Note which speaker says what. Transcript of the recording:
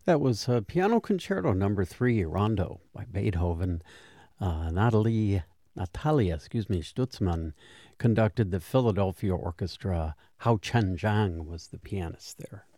Speaker 1: That was Piano Concerto Number 3, Rondo by Beethoven. Natalia, Stutzmann conducted the Philadelphia Orchestra. Hao Chen Zhang was the pianist there.